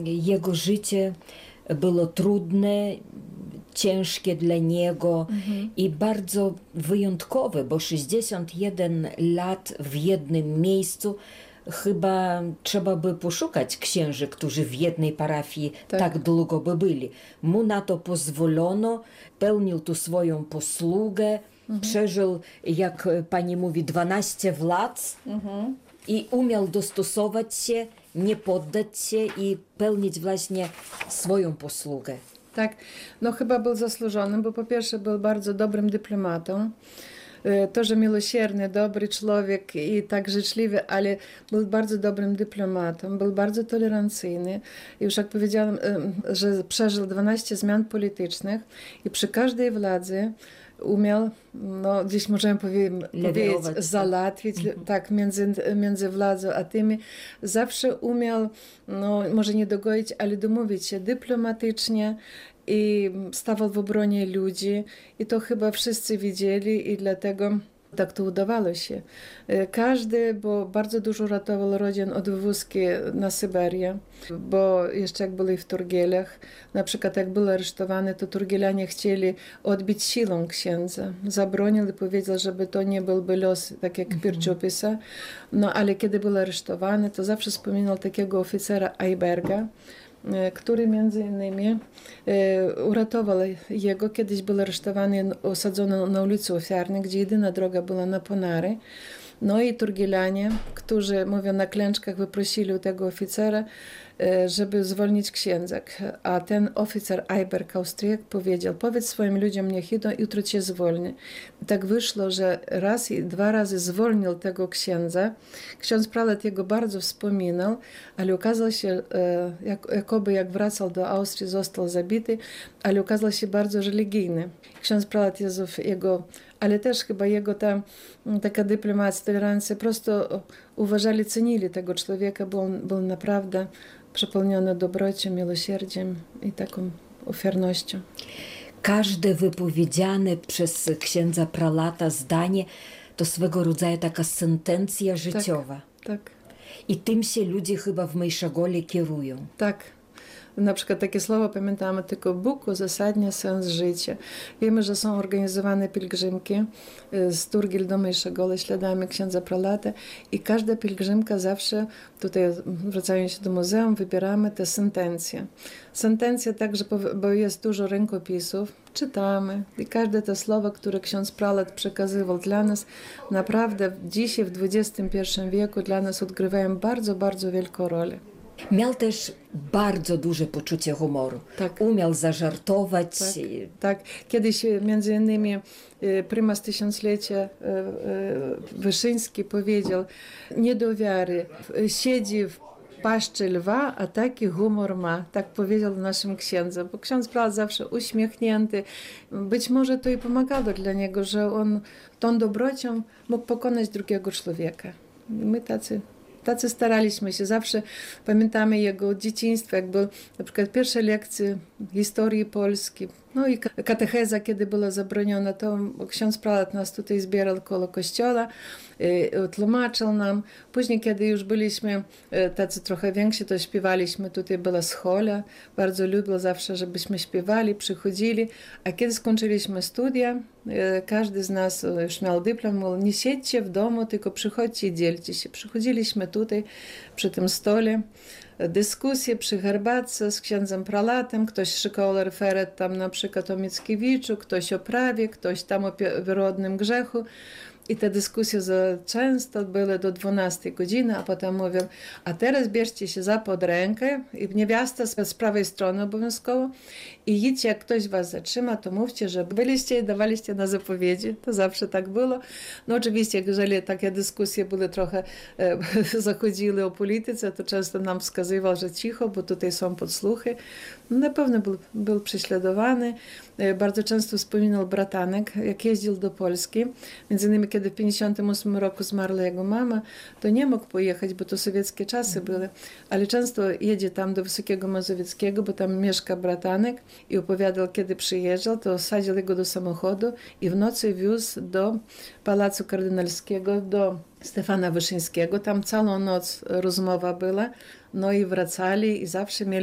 jego życie było trudne, ciężkie dla niego i bardzo wyjątkowe, bo 61 lat w jednym miejscu. Chyba trzeba by poszukać księży, którzy w jednej parafii tak długo by byli. Mu na to pozwolono, pełnił tu swoją posługę, przeżył, jak pani mówi, 12 lat i umiał dostosować się, nie poddać się i pełnić właśnie swoją posługę. Tak, no chyba był zasłużonym, bo po pierwsze był bardzo dobrym dyplomatą. Тоже miłosierny, dobry człowiek i tak życzliwy, ale był bardzo dobrym dyplomatą, był bardzo tolerancyjny. Już jak powiedziałam, że przeżył 12 zmian politycznych i przy każdej władzy umiał, no gdzieś możemy powiedzieć, załatwić, tak, między władzą a tymi. Zawsze umiał, no może nie dogoić, ale domówić się dyplomatycznie i stawał w obronie ludzi. I to chyba wszyscy widzieli i dlatego tak to udawało się. Każdy, bo bardzo dużo ratował rodzin od wywózki na Syberię, bo jeszcze jak byli w Turgielach, na przykład jak był aresztowany, to Turgielanie chcieli odbić siłą księdza. Zabronił i powiedział, żeby to nie byłby los, tak jak Pirciupisa. No ale kiedy był aresztowany, to zawsze wspominał takiego oficera Eiberga, który między innymi uratował jego. Kiedyś był aresztowany, osadzony na ulicy Ofiarnej, gdzie jedyna droga była na Ponary. No i Turgielanie, którzy, mówią, na klęczkach wyprosili u tego oficera, żeby zwolnić księdza. A ten oficer Eiberg, Austriak, powiedział: powiedz swoim ludziom, niech idą, jutro cię zwolnię. I tak wyszło, że raz i 2 razy zwolnił tego księdza. Ksiądz pralat jego bardzo wspominał, ale okazało się, jakoby jak wracał do Austrii, został zabity, ale okazał się bardzo religijny. Ksiądz pralat jego, ale też chyba jego taka dyplomacja, tolerancja, prosto uważali, cenili tego człowieka, bo on był naprawdę przepełniony dobrocią, miłosierdziem i taką ofiarnością. Każde wypowiedziane przez księdza pralata zdanie to swego rodzaju taka sentencja życiowa. Tak. I tym się ludzie chyba w Mejszagole kierują. Tak. Na przykład takie słowo pamiętamy, tylko Bóg uzasadnia sens życia. Wiemy, że są organizowane pielgrzymki z Turgiel do Mejszagole śladami księdza pralata i każda pielgrzymka zawsze, tutaj wracając się do muzeum, wybieramy te sentencje. Sentencje także, bo jest dużo rękopisów, czytamy i każde te słowa, które ksiądz pralat przekazywał dla nas, naprawdę dzisiaj w XXI wieku dla nas odgrywają bardzo, bardzo wielką rolę. Miał też bardzo duże poczucie humoru. Tak. Umiał zażartować. Tak. Kiedyś między innymi prymas tysiąclecia Wyszyński powiedział: nie do wiary, siedzi w paszczy lwa, a taki humor ma. Tak powiedział naszym księdzom, bo ksiądz pralat zawsze uśmiechnięty. Być może to i pomagało dla niego, że on tą dobrocią mógł pokonać drugiego człowieka. My tacy staraliśmy się. Zawsze pamiętamy jego dzieciństwo, jak był na przykład pierwsze lekcje historii Polski. No i katecheza, kiedy była zabroniona, to ksiądz pralat nas tutaj zbierał koło kościoła, tłumaczył nam. Później, kiedy już byliśmy tacy trochę więksi, to śpiewaliśmy. Tutaj była schola. Bardzo lubił zawsze, żebyśmy śpiewali, przychodzili. A kiedy skończyliśmy studia, każdy z nas już miał dyplom, mówił: nie siedźcie w domu, tylko przychodźcie i dzielcie się. Przychodziliśmy tutaj przy tym stole. Dyskusje przy herbatce z księdzem pralatem, ktoś szykował referat tam na przykład o Mickiewiczu, ktoś o prawie, ktoś tam o pierworodnym grzechu. I te dyskusje często były do 12 godziny, a potem mówią: a teraz bierzcie się za pod rękę i niewiasta z prawej strony obowiązkowo i idźcie, jak ktoś was zatrzyma, to mówcie, że byliście i dawaliście na zapowiedzi. To zawsze tak było. No oczywiście, jeżeli takie dyskusje były trochę zachodziły o polityce, to często nam wskazywał, że cicho, bo tutaj są podsłuchy. Na pewno był prześladowany. Bardzo często wspominał bratanek, jak jeździł do Polski. Między innymi, kiedy w 1958 roku zmarła jego mama, to nie mógł pojechać, bo to sowieckie czasy były, ale często jedzie tam do Wysokiego Mazowieckiego, bo tam mieszka bratanek i opowiadał, kiedy przyjeżdżał, to sadził go do samochodu i w nocy wiózł do Pałacu Kardynalskiego, do Stefana Wyszyńskiego. Tam całą noc rozmowa była, no i wracali i zawsze mieli